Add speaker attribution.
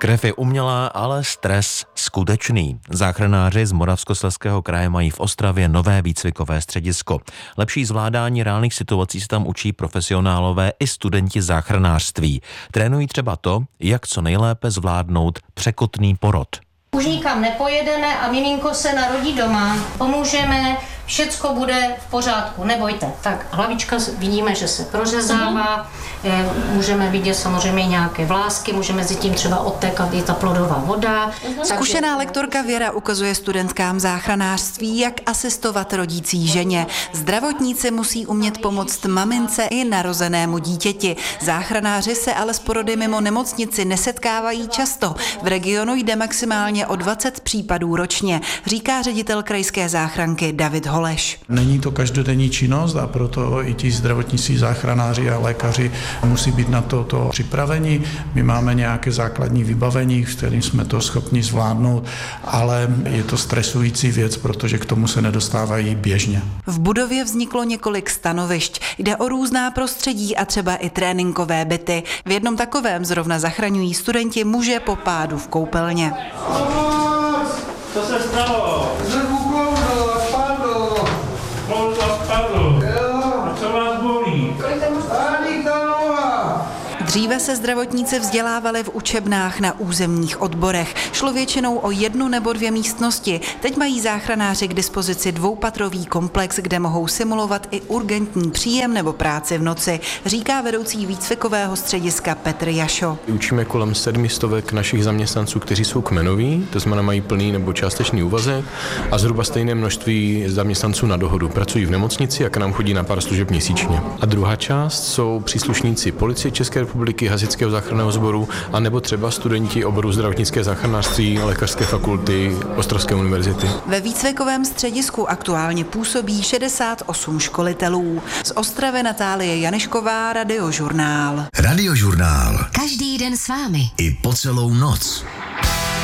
Speaker 1: Krev je umělá, ale stres skutečný. Záchranáři z Moravskoslezského kraje mají v Ostravě nové výcvikové středisko. Lepší zvládání reálných situací se tam učí profesionálové i studenti záchranářství. Trénují třeba to, jak co nejlépe zvládnout překotný porod.
Speaker 2: Už nikam nepojedeme a miminko se narodí doma. Pomůžeme, všecko bude v pořádku, nebojte. Tak hlavička vidíme, že se prořezává, můžeme vidět samozřejmě nějaké vlásky, může mezi tím třeba odtékat i ta plodová voda.
Speaker 3: Zkušená lektorka Věra ukazuje studentkám záchranářství, jak asistovat rodící ženě. Zdravotníci musí umět pomoct mamince i narozenému dítěti. Záchranáři se ale s porody mimo nemocnici nesetkávají často. V regionu jde maximálně o 20 případů ročně, říká ředitel krajské záchranky David Holeš.
Speaker 4: Není to každodenní činnost a proto i ti zdravotníci, záchranáři a lékaři musí být na to připraveni. My máme nějaké základní vybavení, s kterým jsme to schopni zvládnout, ale je to stresující věc, protože k tomu se nedostávají běžně.
Speaker 3: V budově vzniklo několik stanovišť. Jde o různá prostředí a třeba i tréninkové byty. V jednom takovém zrovna zachraňují studenti muže po pádu v koupelně.
Speaker 5: Co se stalo? A co vás bolí?
Speaker 3: Dříve se zdravotníci vzdělávali v učebnách na územních odborech. Šlo většinou o 1 nebo 2 místnosti. Teď mají záchranáři k dispozici 2patrový komplex, kde mohou simulovat i urgentní příjem nebo práci v noci, říká vedoucí výcvikového střediska Petr Jašo.
Speaker 6: Učíme kolem 700 našich zaměstnanců, kteří jsou kmenoví, to znamená mají plný nebo částečný úvazek, a zhruba stejné množství zaměstnanců na dohodu. Pracují v nemocnici a k nám chodí na pár služeb měsíčně. A druhá část jsou příslušníci Policie České republiky, Hasičského záchranného sboru a nebo třeba studenti oboru zdravotnické záchranářství Lékařské fakulty Ostravské univerzity.
Speaker 3: Ve výcvikovém středisku aktuálně působí 68 školitelů. Z Ostravy Natálie Janešková, Radiožurnál.
Speaker 7: Radiožurnál.
Speaker 8: Každý den s vámi.
Speaker 7: I po celou noc.